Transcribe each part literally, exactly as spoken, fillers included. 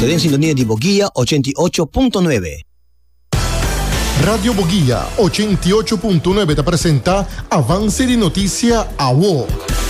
Usted en sintonía de Boguía ochenta y ocho punto nueve. Radio Boguía ochenta y ocho punto nueve te presenta Avance de Noticia A W O.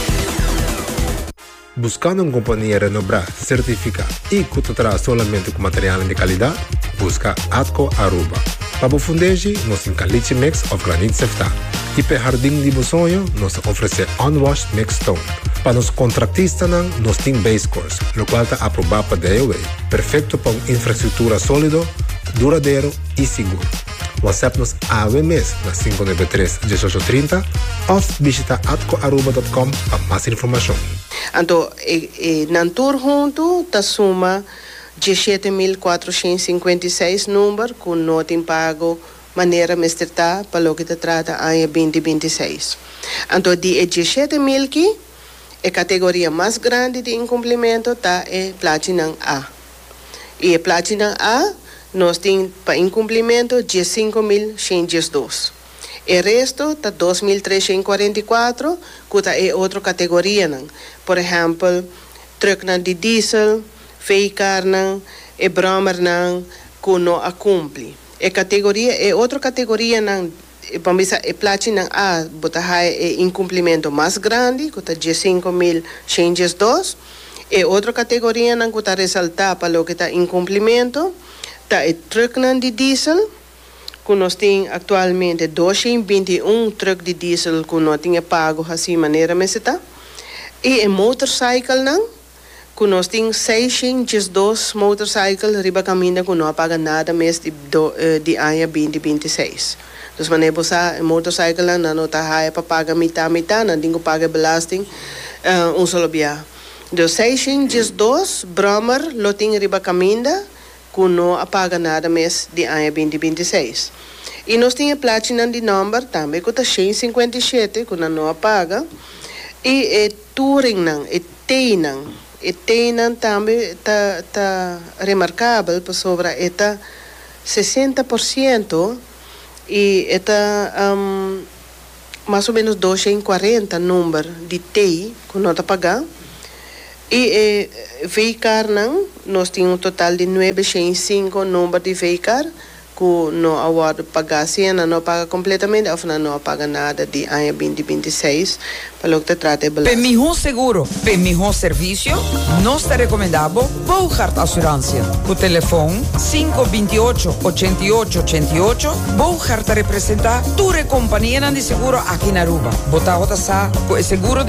Buscando uma companhia renombrada, certificada e que te traz solamente com material de qualidade, busca Atco Aruba. Para o fundejo, nós temos caliche mix of granite sefta. E para o jardim de sonho, nós oferecemos unwashed mix stone. Para os contratistas, nós temos base course, o qual está aprovado para D O A. Perfeito para uma infraestrutura sólida, duradouro e seguro. WhatsApp-nos A W M S na cinco nove três, um oito três zero ou visita atco aruba ponto com para mais informação. Então, e, e, na tour junto, tá suma dezessete mil quatrocentos e cinquenta e seis número com nota em pago maneira mestrita para o que te trata em vinte vinte e seis. Então, de dezessete mil que a categoria mais grande de incumprimento tá é Platinum A. E a Platinum A nós temos para incumprimento de cinco mil cento e dois. O resto está dois mil trezentos e quarenta e quatro, que é outra categoria. Não. Por exemplo, truck de diesel, veículo, e brommer, não, que não a cumpre. A categoria é outra categoria, não, vamos dizer, a Platinum A, é incumprimento mais grande, que está de cinco mil cento e dois. E outra categoria, não, que está ressaltada para o que está incumprimento, está o truck de diesel, que nós temos atualmente duzentos e vinte e um truck de diesel que nós temos pago assim maneira meseta. E o motorcycle, não, que nós temos seiscentos e dois motorcycles riba caminho que não paga nada mês de, de ano vinte vinte e seis. Então, maneira o motorcycle não não está para pagar metade metade, não tem que pagar belasting uh, um só dia. Então, seiscentos e dois brommer lo tem riba caminho que não paga nada mês de ano vinte vinte e seis. E nós temos Platinum de número também, que está cento e cinquenta e sete, que não paga. E é Touring, não, é Teinan. E Teinan também está tá remarcável, por sobre está sessenta por cento e está um, mais ou menos duzentos e quarenta número de T que não está pagando. E eh, veículo, nós temos um total de novecentos e cinco números de veículo que não aguarda pagar cena, não paga completamente, ou não paga nada de ano vinte vinte e seis, para o que te trata de Para melhor seguro, para melhor serviço, nós te recomendamos Bouchard Assurância. O telefone cinco dois oito, oito oito oito oito, Bouchard representa tua companhia de seguro aqui na Aruba. Bota outra sa, com o seguro de